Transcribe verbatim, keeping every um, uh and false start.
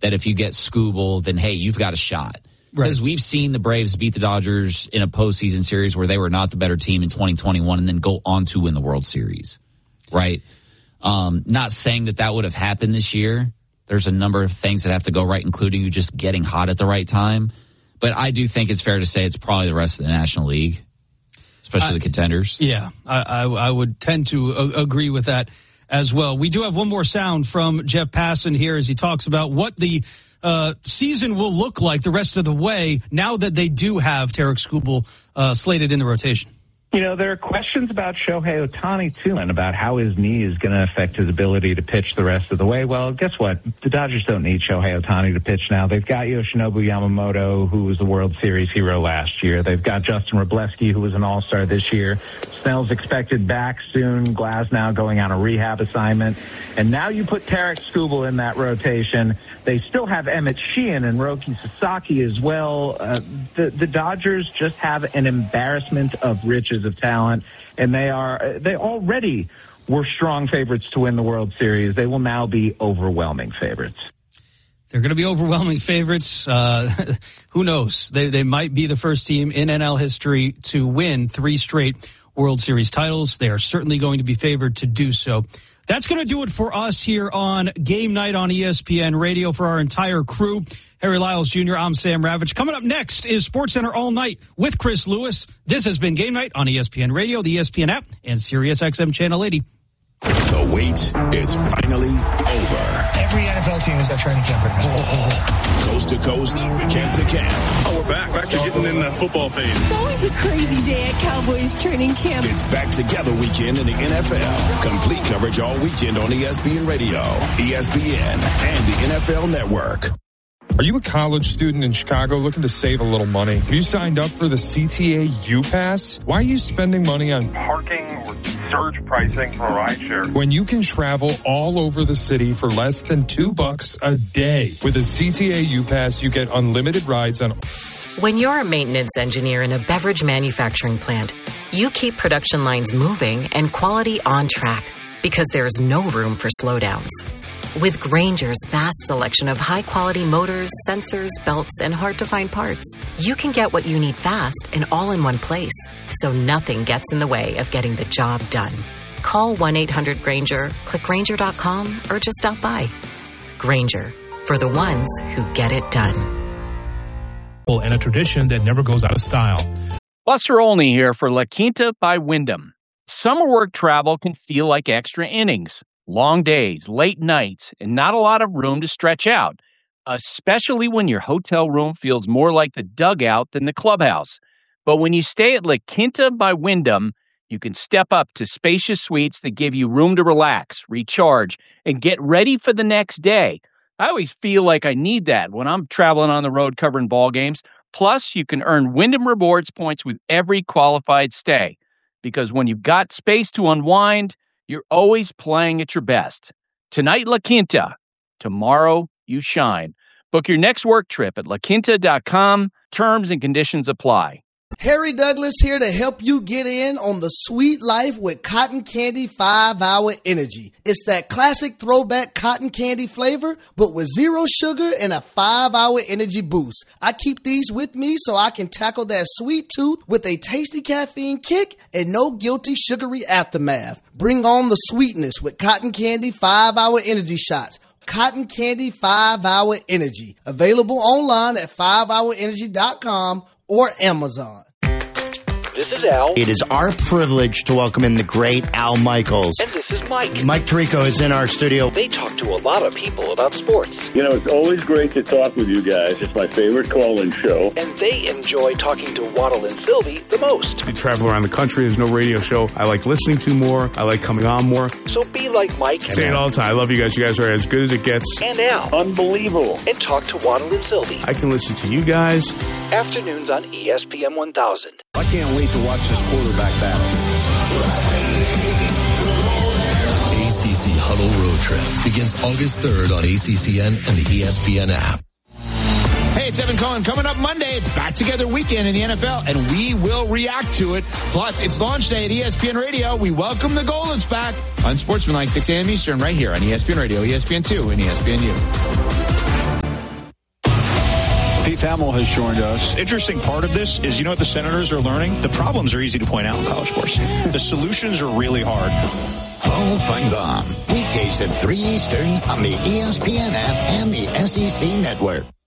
that if you get Skubal, then, hey, you've got a shot. Because right. we've seen the Braves beat the Dodgers in a postseason series where they were not the better team in twenty twenty-one and then go on to win the World Series, right? Um, not saying that that would have happened this year. There's a number of things that have to go right, including you just getting hot at the right time. But I do think it's fair to say it's probably the rest of the National League, especially I, the contenders. Yeah, I, I, I would tend to a- agree with that as well. We do have one more sound from Jeff Passan here as he talks about what the uh, season will look like the rest of the way now that they do have Tarik Skubal uh, slated in the rotation. You know, there are questions about Shohei Ohtani, too, and about how his knee is going to affect his ability to pitch the rest of the way. Well, guess what? The Dodgers don't need Shohei Ohtani to pitch now. They've got Yoshinobu Yamamoto, who was the World Series hero last year. They've got Justin Wroblewski, who was an all-star this year. Snell's expected back soon. Glasnow going on a rehab assignment. And now you put Tarik Skubal in that rotation. They still have Emmett Sheehan and Roki Sasaki as well. Uh, the, the Dodgers just have an embarrassment of riches of talent, and they are they already were strong favorites to win the World Series. They will now be overwhelming favorites. They're going to be overwhelming favorites. Uh, who knows? They they might be the first team in N L history to win three straight World Series titles. They are certainly going to be favored to do so. That's going to do it for us here on Game Night on E S P N Radio. For our entire crew, Harry Lyles Junior, I'm Sam Ravitch. Coming up next is SportsCenter All Night with Chris Lewis. This has been Game Night on E S P N Radio, the E S P N app, and Sirius X M Channel eighty. The wait is finally over. Every N F L team is at training camp right now. Oh. Coast to coast, camp to camp. Oh, we're back. Back to getting in the football phase. It's always a crazy day at Cowboys training camp. It's back together weekend in the N F L. Complete coverage all weekend on E S P N Radio, E S P N, and the N F L Network. Are you a college student in Chicago looking to save a little money? Have you signed up for the C T A U-Pass? Why are you spending money on parking or surge pricing for a rideshare when you can travel all over the city for less than two bucks a day? With a C T A U-Pass, you get unlimited rides on. When you're a maintenance engineer in a beverage manufacturing plant, you keep production lines moving and quality on track because there's no room for slowdowns. With Grainger's vast selection of high-quality motors, sensors, belts, and hard-to-find parts, you can get what you need fast and all in one place, so nothing gets in the way of getting the job done. Call one eight hundred Grainger, click Grainger dot com, or just stop by. Grainger, for the ones who get it done. And a tradition that never goes out of style. Buster Olney here for La Quinta by Wyndham. Summer work travel can feel like extra innings. Long days, late nights, and not a lot of room to stretch out, especially when your hotel room feels more like the dugout than the clubhouse. But when you stay at La Quinta by Wyndham, you can step up to spacious suites that give you room to relax, recharge, and get ready for the next day. I always feel like I need that when I'm traveling on the road covering ball games. Plus, you can earn Wyndham Rewards points with every qualified stay. Because when you've got space to unwind, you're always playing at your best. Tonight, La Quinta. Tomorrow, you shine. Book your next work trip at la quinta dot com. Terms and conditions apply. Harry Douglas here to help you get in on the sweet life with Cotton Candy five hour Energy. It's that classic throwback cotton candy flavor, but with zero sugar and a five hour energy boost. I keep these with me so I can tackle that sweet tooth with a tasty caffeine kick and no guilty sugary aftermath. Bring on the sweetness with Cotton Candy five hour Energy shots. Cotton Candy five hour Energy. Available online at five hour energy dot com or Amazon. This is Al. It is our privilege to welcome in the great Al Michaels. And this is Mike. Mike Tirico is in our studio. They talk to a lot of people about sports. You know, it's always great to talk with you guys. It's my favorite call-in show. And they enjoy talking to Waddle and Sylvie the most. I travel around the country. There's no radio show I like listening to more. I like coming on more. So be like Mike. I say it all the time. I love you guys. You guys are as good as it gets. And Al. Unbelievable. And talk to Waddle and Sylvie. I can listen to you guys. Afternoons on E S P N one thousand. I can't wait to watch this quarterback battle. A C C Huddle Road Trip begins August third on A C C N and the E S P N app. Hey, it's Evan Cohen. Coming up Monday, it's Back Together Weekend in the N F L, and we will react to it. Plus, it's launch day at E S P N Radio. We welcome the Goldens back on Sportsmanlike, six a.m. Eastern, right here on E S P N Radio, E S P N two, and E S P N U. Pete Thamel has joined us. Interesting part of this is, you know what the Senators are learning? The problems are easy to point out in college sports. The solutions are really hard. Hall Feinbaum, weekdays at three Eastern on the E S P N app and the S E C Network.